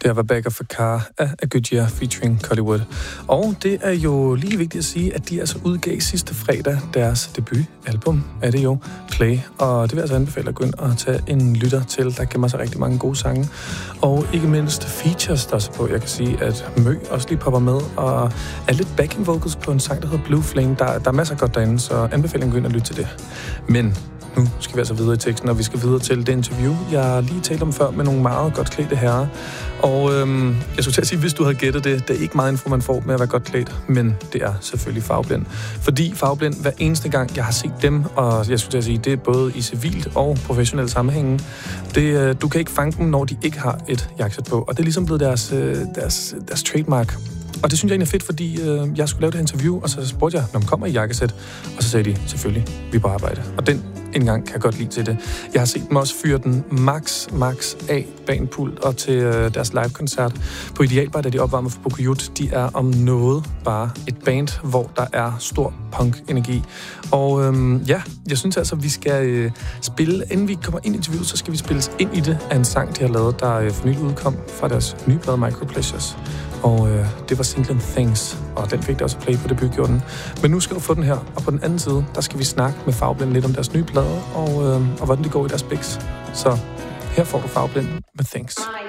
Det var Back of a Car af Agudja featuring Collywood. Og det er jo lige vigtigt at sige, at de altså udgav sidste fredag deres debutalbum, er det jo, Play. Og det vil altså anbefale at gå ind og tage en lytter til. Der gemmer sig rigtig mange gode sange. Og ikke mindst features der så på. Jeg kan sige, at Mø også lige popper med og er lidt backing vocals på en sang, der hedder Blue Flame. Der er masser godt derinde, så anbefaling at gå ind og lytte til det. Men nu skal vi altså videre i teksten, og vi skal videre til det interview, jeg lige talte om før med nogle meget godt klædte herrer. Og jeg skulle til at sige, hvis du havde gættet det, det er ikke meget info, man får med at være godt klædt, men det er selvfølgelig Farveblind. Fordi Farveblind, hver eneste gang, jeg har set dem, og jeg skulle til at sige, det er både i civilt og professionelle sammenhænge, du kan ikke fange dem, når de ikke har et jakkesæt på. Og det er ligesom blevet deres trademark. Og det synes jeg egentlig er fedt, fordi jeg skulle lave det her interview, og så spurgte jeg, når man kommer i jakkesæt, og så sagde de, selvfølgelig, vi er på arbejde. Og den engang kan jeg godt lide til det. Jeg har set dem også fyre den max af bag en pult og til deres live-koncert på Idealbar, da de opvarmer for Bokujut. De er om noget bare et band, hvor der er stor punk-energi. Og jeg synes altså, vi skal spille, inden vi kommer ind i interviewet, så skal vi spilles ind i det af en sang, de har lavet, der for nylig udkom fra deres nye plade Micropleasures. Og det var singlen Things, og den fik der også play på debutgjorten. Men nu skal du få den her, og på den anden side, der skal vi snakke med Farveblind lidt om deres nye plade, og hvordan det går i deres biks. Så her får du Farveblind med Things.